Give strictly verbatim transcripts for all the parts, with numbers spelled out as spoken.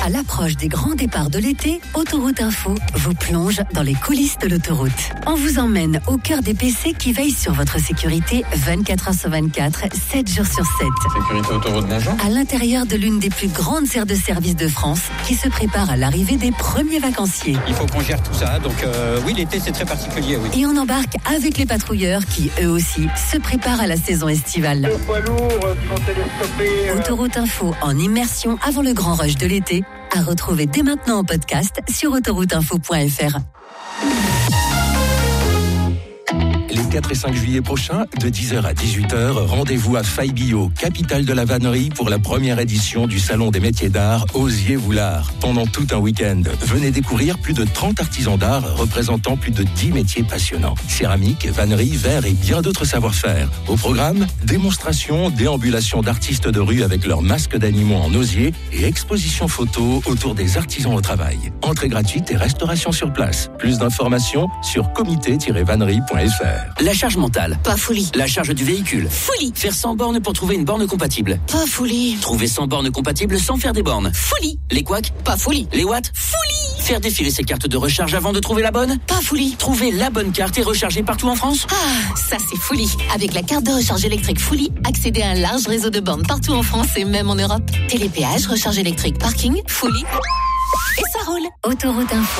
À l'approche des grands départs de l'été, Autoroute Info vous plonge dans les coulisses de l'autoroute. On vous emmène au cœur des P C qui veillent sur votre sécurité vingt-quatre heures sur vingt-quatre, sept jours sur sept. Sécurité Autoroute, bonjour. À l'intérieur de l'une des plus grandes aires de service de France qui se prépare à l'arrivée des premiers vacanciers. Il faut qu'on gère tout ça, donc euh, oui, l'été c'est très particulier, oui. Et on embarque avec les patrouilleurs qui, eux aussi, se préparent à la saison estivale. Le poids lourd qui vont télescoper. Euh... Autoroute Info en immersion avant le grand rush de l'été, à retrouver dès maintenant en podcast sur autoroute info point f r. Les quatre et cinq juillet prochains, de dix heures à dix-huit heures, rendez-vous à Faille-Billot, capitale de la vannerie, pour la première édition du Salon des métiers d'art Osier-Voulard. Pendant tout un week-end, venez découvrir plus de trente artisans d'art représentant plus de dix métiers passionnants. Céramique, vannerie, verre et bien d'autres savoir-faire. Au programme, démonstration, déambulation d'artistes de rue avec leurs masques d'animaux en osier et exposition photo autour des artisans au travail. Entrée gratuite et restauration sur place. Plus d'informations sur comité tiret vannerie point f r. La charge mentale. Pas folie. La charge du véhicule. Folie. Faire cent bornes pour trouver une borne compatible. Pas folie. Trouver cent bornes compatibles sans faire des bornes. Folie. Les couacs. Pas folie. Les watts. Folie. Faire défiler ses cartes de recharge avant de trouver la bonne. Pas folie. Trouver la bonne carte et recharger partout en France. Ah, ça c'est folie. Avec la carte de recharge électrique Folie, accédez à un large réseau de bornes partout en France et même en Europe. Télépéage, recharge électrique, parking, Folie. Et ça roule. Autoroute Info.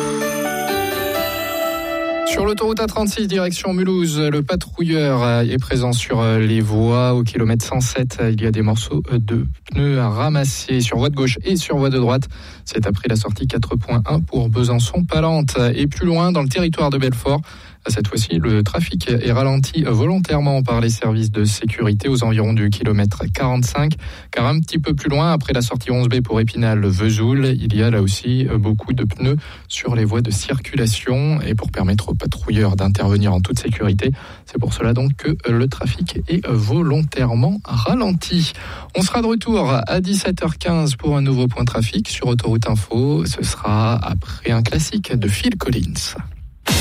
Sur l'autoroute A trente-six, direction Mulhouse, le patrouilleur est présent sur les voies. Au kilomètre cent sept, il y a des morceaux de pneus à ramasser sur voie de gauche et sur voie de droite. C'est après la sortie quatre point un pour Besançon-Palente. Et plus loin, dans le territoire de Belfort, cette fois-ci, le trafic est ralenti volontairement par les services de sécurité aux environs du kilomètre quarante-cinq. Car un petit peu plus loin, après la sortie onze B pour Épinal-Vesoul, il y a là aussi beaucoup de pneus sur les voies de circulation. Et pour permettre aux patrouilleurs d'intervenir en toute sécurité, c'est pour cela donc que le trafic est volontairement ralenti. On sera de retour à dix-sept heures quinze pour un nouveau point trafic sur Autoroute Info. Ce sera après un classique de Phil Collins.